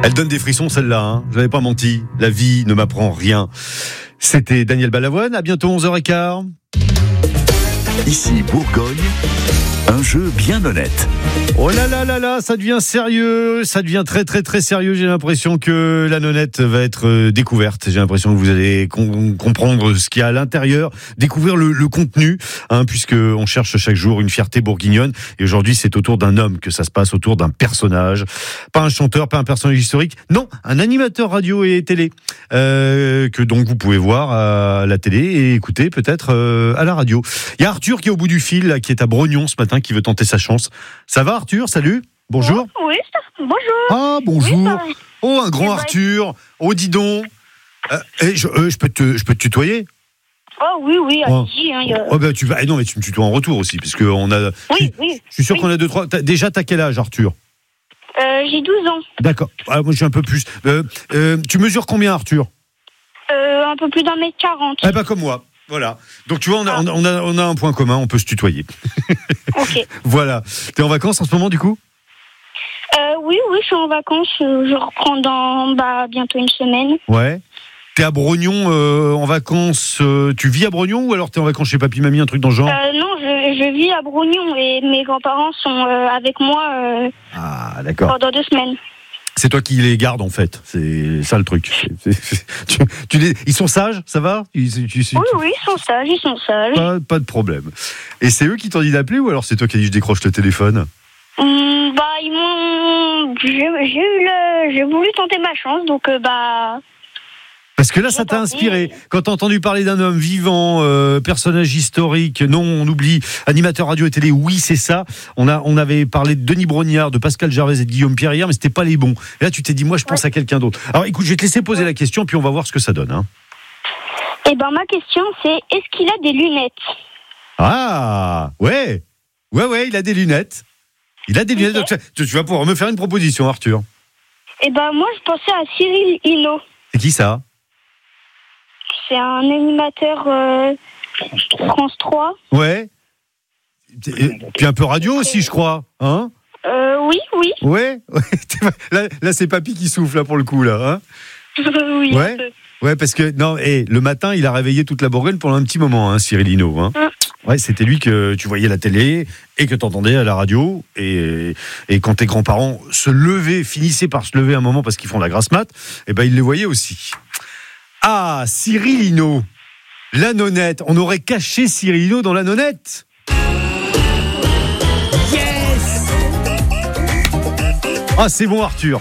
Elle donne des frissons, celle-là, hein. Je n'avais pas menti. La vie ne m'apprend rien. C'était Daniel Balavoine. À bientôt 11h15. Ici Bourgogne, un jeu bien honnête. Oh là là là là, ça devient sérieux, ça devient très très très sérieux. J'ai l'impression que la nonnette va être découverte. J'ai l'impression que vous allez comprendre ce qu'il y a à l'intérieur, découvrir le contenu, puisque on cherche chaque jour une fierté bourguignonne. Et aujourd'hui, c'est autour d'un homme que ça se passe, autour d'un personnage, pas un chanteur, pas un personnage historique, non, un animateur radio et télé que donc vous pouvez voir à la télé et écouter peut-être à la radio. Il y a Arthur qui est au bout du fil, là, qui est à Brognon ce matin, qui veut tenter sa chance. Ça va Arthur, salut, bonjour. Oui, bonjour. Ah bonjour. Oui, oh un grand Arthur. Oh dis donc. Je peux te tutoyer. Oh oui, allez-y. Oh ben tu vas. Non mais tu me tutoies en retour aussi, parce que on a. Oui. Je suis sûr qu'on a 2-3. Déjà t'as quel âge Arthur? J'ai 12 ans. D'accord. Ah, moi j'ai un peu plus. Tu mesures combien Arthur? Un peu plus d'1m40. Eh ben comme moi. Voilà. Donc tu vois, on a un point commun, on peut se tutoyer. Ok. Voilà. T'es en vacances en ce moment du coup? Oui, je suis en vacances. Je reprends dans bientôt une semaine. Ouais. T'es à Brognon en vacances. Tu vis à Brognon ou alors t'es en vacances chez papy, mamie, un truc dans le genre? Non, je vis à Brognon et mes grands-parents sont avec moi Ah d'accord. pendant 2 semaines. C'est toi qui les gardes en fait, c'est ça le truc. Ils sont sages, ça va? Oui, ils sont sages. Pas de problème. Et c'est eux qui t'ont dit d'appeler ou alors c'est toi qui as dit je décroche le téléphone? Ils m'ont. J'ai voulu tenter ma chance, donc Parce que là, ça t'a inspiré. Quand t'as entendu parler d'un homme vivant, personnage historique, non, on oublie, animateur radio et télé, oui, c'est ça. On avait parlé de Denis Brognard, de Pascal Gervais et de Guillaume Pierre hier, mais c'était pas les bons. Et là, tu t'es dit, moi, je pense à quelqu'un d'autre. Alors, écoute, je vais te laisser poser la question, puis on va voir ce que ça donne. Hein. Ma question, c'est, est-ce qu'il a des lunettes? Ah, ouais, il a des lunettes. Il a des lunettes. Donc, tu vas pouvoir me faire une proposition, Arthur. Moi, je pensais à Cyril Hinault. C'est qui ça? C'est un animateur France 3. Ouais. Puis un peu radio aussi, je crois. Hein? Oui. Ouais. Là, c'est papy qui souffle, là, pour le coup, là. Hein? Oui. Ouais, parce que, non, le matin, il a réveillé toute la Bourgogne pendant un petit moment, hein, Cyril Hinault. Hein. Ouais, c'était lui que tu voyais à la télé et que tu entendais à la radio. Et quand tes grands-parents finissaient par se lever un moment parce qu'ils font la grasse mat, ils les voyaient aussi. Ah, Cyril Hinault, la nonnette. On aurait caché Cyril Hinault dans la nonnette. Yes! Ah, c'est bon, Arthur.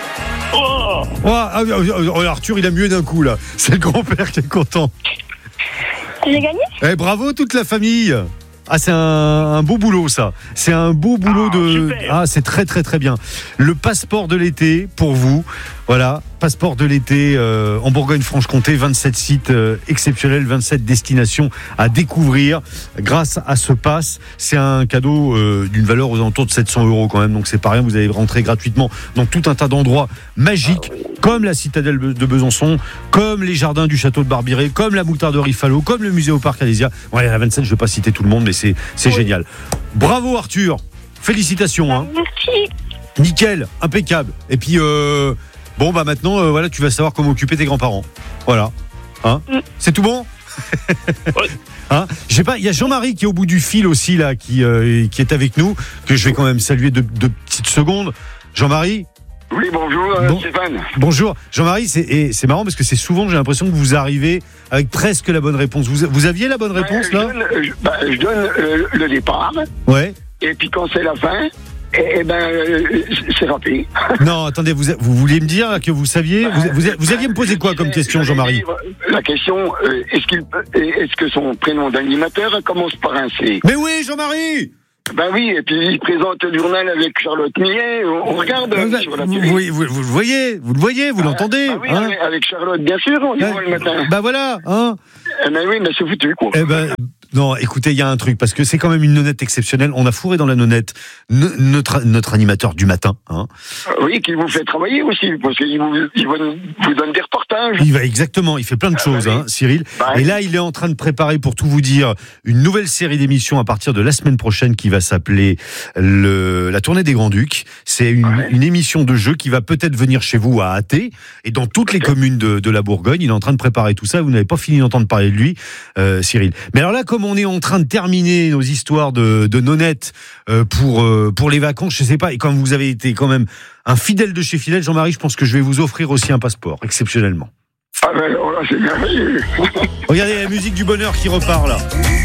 Arthur, il a mué d'un coup, là. C'est le grand-père qui est content. J'ai gagné? Bravo, toute la famille. Ah, c'est un beau boulot, ça. C'est un beau boulot super. c'est très très très bien. Le passeport de l'été pour vous. Voilà, passeport de l'été en Bourgogne-Franche-Comté, 27 sites exceptionnels, 27 destinations à découvrir grâce à ce pass. C'est un cadeau d'une valeur aux alentours de 700 € quand même, donc c'est pas rien. Vous allez rentrer gratuitement dans tout un tas d'endroits magiques, comme la citadelle de Besançon, comme les jardins du château de Barbiré, comme la moutarderie Fallot, comme le musée au parc Alésia. Ouais, il y en a 27, je vais pas citer tout le monde, mais c'est génial. Bravo Arthur, félicitations. Hein. Merci. Nickel, impeccable. Et puis maintenant, tu vas savoir comment occuper tes grands-parents. Voilà. Hein? C'est tout bon? Hein? Je sais pas, il y a Jean-Marie qui est au bout du fil aussi, là, qui est avec nous, que je vais quand même saluer de petites secondes. Jean-Marie? Oui, bonjour, Stéphane. Bonjour. Jean-Marie, c'est marrant parce que c'est souvent, j'ai l'impression que vous arrivez avec presque la bonne réponse. Vous aviez la bonne réponse, là? Je donne le départ. Ouais. Et puis quand c'est la fin, c'est raté. Non, attendez, vous vouliez me dire que vous saviez, vous alliez me poser quoi comme question, Jean-Marie? La question, est-ce que son prénom d'animateur commence par un C? Mais oui, Jean-Marie! Oui, et puis il présente le journal avec Charlotte Millet, on regarde sur la télé. Vous le voyez, vous l'entendez? Oui, avec Charlotte, bien sûr, on y voit le matin. Voilà, hein? Oui, mais c'est foutu, quoi. Non, écoutez, il y a un truc, parce que c'est quand même une nonnette exceptionnelle. On a fourré dans la nonnette notre animateur du matin. Hein. Oui, qui vous fait travailler aussi, parce qu'il vous donne des reportages. Exactement, il fait plein de choses, oui. hein, Cyril. Bah, et là, il est en train de préparer, pour tout vous dire, une nouvelle série d'émissions à partir de la semaine prochaine qui va s'appeler la Tournée des Grands-Ducs. C'est une émission de jeu qui va peut-être venir chez vous à Athée et dans toutes les communes de la Bourgogne. Il est en train de préparer tout ça. Vous n'avez pas fini d'entendre parler de lui, Cyril. Mais alors là, comme on est en train de terminer nos histoires de nonnettes pour les vacances, je sais pas, et comme vous avez été quand même un fidèle de chez fidèle, Jean-Marie, je pense que je vais vous offrir aussi un passeport, exceptionnellement. Ah ben alors là, c'est merveilleux. Regardez la musique du bonheur qui repart là.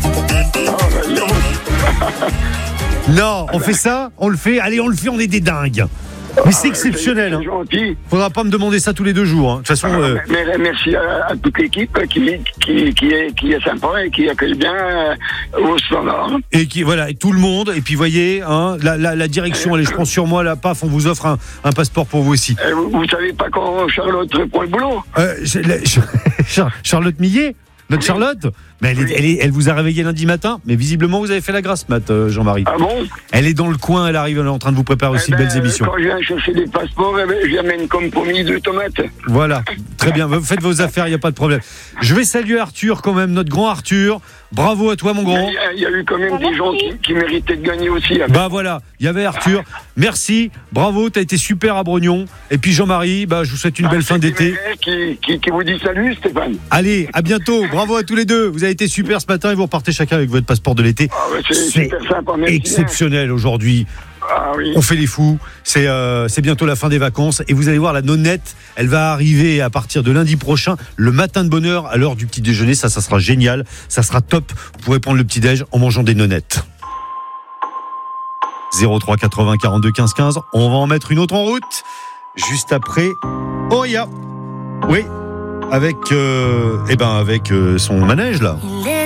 Non, on fait ça, on le fait, allez, on le fait, on est des dingues. Mais c'est exceptionnel. C'est gentil. Faudra pas me demander ça tous les 2 jours. Hein. De toute façon, merci à toute l'équipe qui est sympa et qui accueille bien au standard. Et qui voilà, et tout le monde. Et puis voyez, hein, la direction, allez, je prends sur moi, là, paf, on vous offre un passeport pour vous aussi. Vous savez pas quand Charlotte reprend le boulot? Charlotte Millet, notre Charlotte. Mais elle vous a réveillé lundi matin, mais visiblement vous avez fait la grasse mat, Jean-Marie. Ah bon? Elle est dans le coin, elle arrive, elle est en train de vous préparer aussi de belles émissions. Quand je viens chercher des passeports, j'amène comme promis 2 tomates. Voilà, très bien, vous faites vos affaires, il n'y a pas de problème. Je vais saluer Arthur quand même, notre grand Arthur. Bravo à toi mon grand. Il y a eu quand même des gens qui méritaient de gagner aussi. Bah voilà, il y avait Arthur. Merci, bravo, t'as été super à Brognon. Et puis Jean-Marie, je vous souhaite une belle fin d'été. Qui vous dit salut Stéphane. Allez, à bientôt, bravo à tous les deux. Vous avez été super ce matin et vous repartez chacun avec votre passeport de l'été. C'est super sympa, merci. Exceptionnel aujourd'hui. Ah oui. On fait les fous, c'est bientôt la fin des vacances et vous allez voir la nonnette, elle va arriver à partir de lundi prochain, le matin de bonne heure à l'heure du petit déjeuner, ça sera génial, ça sera top, vous pourrez prendre le petit déj en mangeant des nonnettes. 03 80 42 15 15, on va en mettre une autre en route, juste après Oya, oui, avec son manège là.